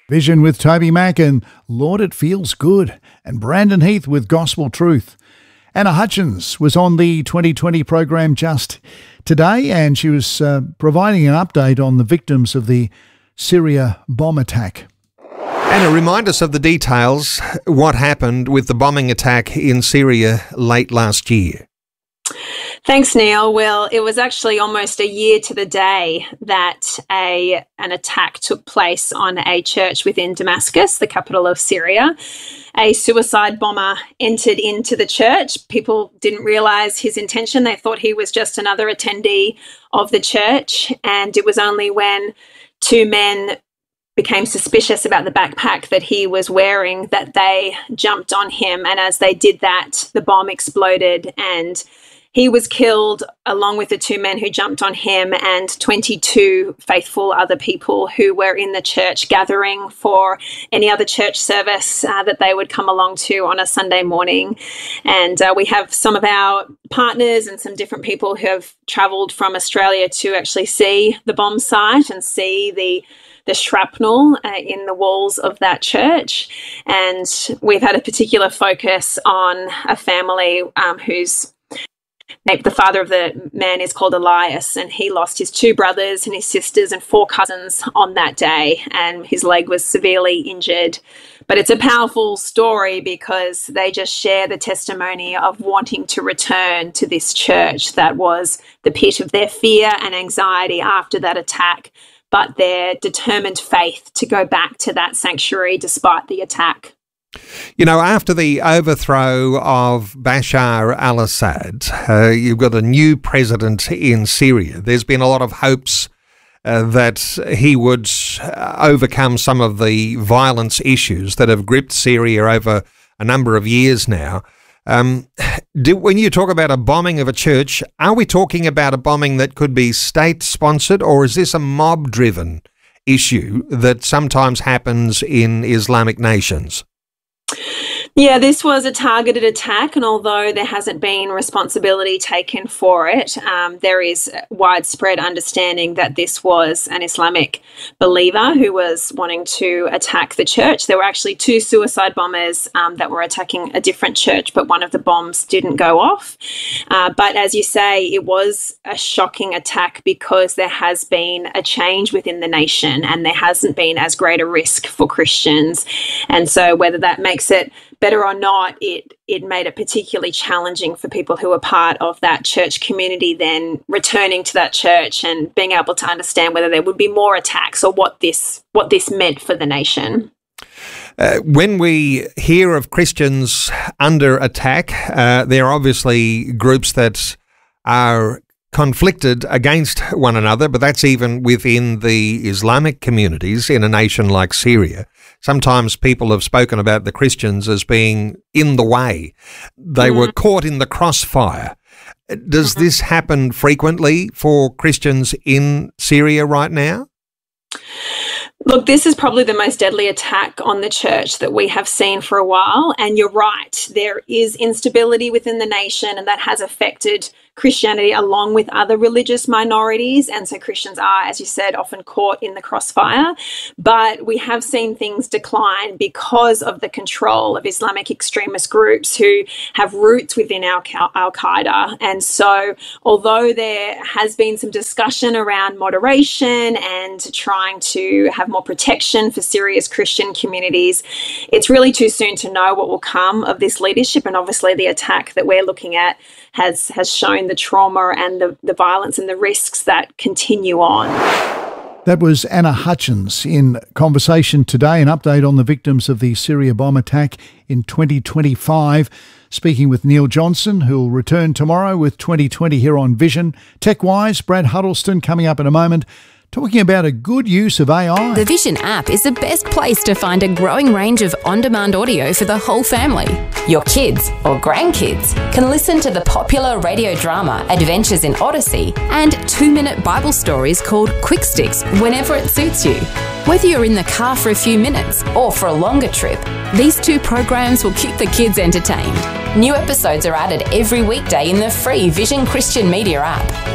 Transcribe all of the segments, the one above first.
Vision with Toby Mack and Lord It Feels Good, and Brandon Heath with Gospel Truth. Anna Hutchins was on the 2020 program just today, and she was providing an update on the victims of the Syria bomb attack. Anna, remind us of the details, what happened with the bombing attack in Syria late last year. Thanks, Neil. Well, it was actually almost a year to the day that an attack took place on a church within Damascus, the capital of Syria. A suicide bomber entered into the church. People didn't realise his intention. They thought he was just another attendee of the church. And it was only when two men became suspicious about the backpack that he was wearing that they jumped on him. And as they did that, the bomb exploded and he was killed along with the two men who jumped on him and 22 faithful other people who were in the church gathering for any other church service that they would come along to on a Sunday morning. And we have some of our partners and some different people who have travelled from Australia to actually see the bomb site and see the shrapnel in the walls of that church. And we've had a particular focus on a family whose the father of the man is called Elias, and he lost his two brothers and his sisters and four cousins on that day, and his leg was severely injured. But it's a powerful story because they just share the testimony of wanting to return to this church that was the pit of their fear and anxiety after that attack, but their determined faith to go back to that sanctuary despite the attack. You know, after the overthrow of Bashar al-Assad, you've got a new president in Syria. There's been a lot of hopes that he would overcome some of the violence issues that have gripped Syria over a number of years now. When you talk about a bombing of a church, are we talking about a bombing that could be state-sponsored, or is this a mob-driven issue that sometimes happens in Islamic nations? Yeah, this was a targeted attack, and although there hasn't been responsibility taken for it, there is widespread understanding that this was an Islamic believer who was wanting to attack the church. There were actually two suicide bombers that were attacking a different church, but one of the bombs didn't go off. But as you say, it was a shocking attack because there has been a change within the nation and there hasn't been as great a risk for Christians. And so whether that makes it better or not, it made it particularly challenging for people who were part of that church community then returning to that church and being able to understand whether there would be more attacks or what this meant for the nation. When we hear of Christians under attack, there are obviously groups that are conflicted against one another, but that's even within the Islamic communities in a nation like Syria. Sometimes people have spoken about the Christians as being in the way. They were caught in the crossfire. Does this happen frequently for Christians in Syria right now? Look, this is probably the most deadly attack on the church that we have seen for a while. And you're right, there is instability within the nation, and that has affected Christianity along with other religious minorities. And so Christians are, as you said, often caught in the crossfire. But we have seen things decline because of the control of Islamic extremist groups who have roots within Al-Qaeda. And so although there has been some discussion around moderation and trying to have more protection for Syria's Christian communities, it's really too soon to know what will come of this leadership. And obviously the attack that we're looking at has shown the trauma and the violence and the risks that continue on. That was Anna Hutchins in conversation today, an update on the victims of the Syria bomb attack in 2025. Speaking with Neil Johnson, who'll return tomorrow with 2020 here on Vision. Tech-wise, Brad Huddleston coming up in a moment, talking about a good use of AI. The Vision app is the best place to find a growing range of on-demand audio for the whole family. Your kids or grandkids can listen to the popular radio drama Adventures in Odyssey and 2-minute Bible stories called Quick Sticks whenever it suits you. Whether you're in the car for a few minutes or for a longer trip, these two programs will keep the kids entertained. New episodes are added every weekday in the free Vision Christian Media app.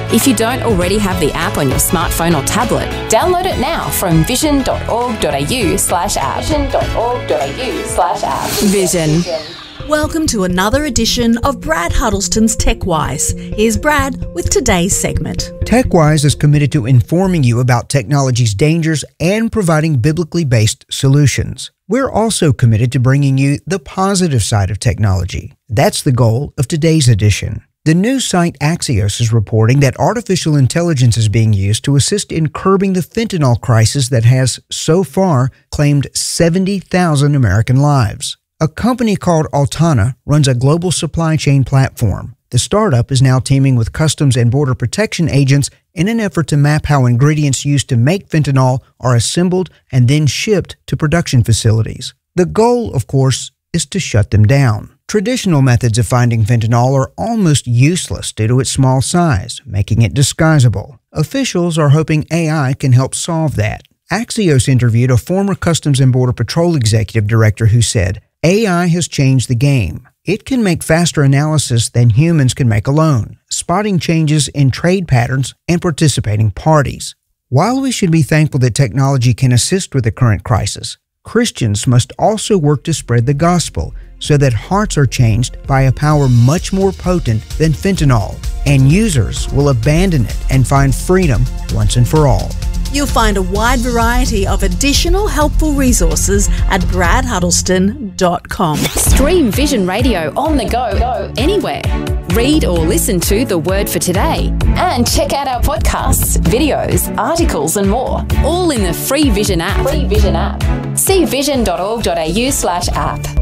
If you don't already have the app on your smartphone or tablet, download it now from vision.org.au/app. Vision.org.au/app. Vision. Welcome to another edition of Brad Huddleston's TechWise. Here's Brad with today's segment. TechWise is committed to informing you about technology's dangers and providing biblically based solutions. We're also committed to bringing you the positive side of technology. That's the goal of today's edition. The news site Axios is reporting that artificial intelligence is being used to assist in curbing the fentanyl crisis that has, so far, claimed 70,000 American lives. A company called Altana runs a global supply chain platform. The startup is now teaming with Customs and Border Protection agents in an effort to map how ingredients used to make fentanyl are assembled and then shipped to production facilities. The goal, of course, is to shut them down. Traditional methods of finding fentanyl are almost useless due to its small size, making it disguisable. Officials are hoping AI can help solve that. Axios interviewed a former Customs and Border Patrol executive director who said, AI has changed the game. It can make faster analysis than humans can make alone, spotting changes in trade patterns and participating parties. While we should be thankful that technology can assist with the current crisis, Christians must also work to spread the gospel so that hearts are changed by a power much more potent than fentanyl, and users will abandon it and find freedom once and for all. You'll find a wide variety of additional helpful resources at bradhuddleston.com. Stream Vision Radio on the go, anywhere. Read or listen to The Word for Today. And check out our podcasts, videos, articles and more. All in the free Vision app. See vision.org.au/app.